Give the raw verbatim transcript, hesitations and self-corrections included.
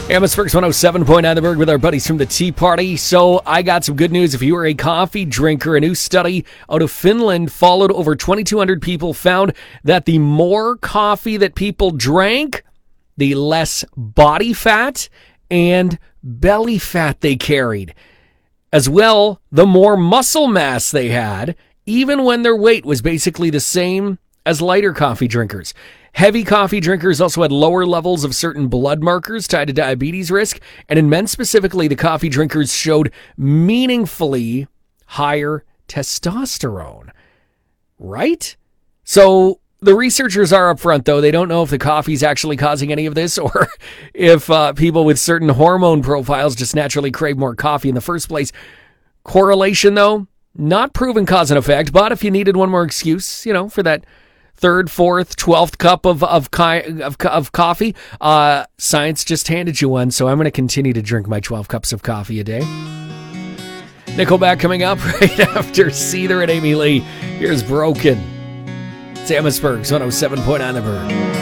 Amherstburg's one oh seven point nine The Berg with our buddies from the Tea Party. So I got some good news. If you are a coffee drinker, a new study out of Finland followed over twenty-two hundred people, found that the more coffee that people drank, the less body fat and belly fat they carried. As well, the more muscle mass they had, even when their weight was basically the same as lighter coffee drinkers. Heavy coffee drinkers also had lower levels of certain blood markers tied to diabetes risk, and in men specifically, the coffee drinkers showed meaningfully higher testosterone. Right? So the researchers are upfront, though. They don't know if the coffee's actually causing any of this or if uh, people with certain hormone profiles just naturally crave more coffee in the first place. Correlation, though, not proven cause and effect, but if you needed one more excuse, you know, for that third, fourth, twelfth cup of of, of, of coffee, uh, science just handed you one, so I'm going to continue to drink my twelve cups of coffee a day. Nickelback coming up right after Seether and Amy Lee. Here's Broken. It's Amherstburg's one oh seven point nine The Berg.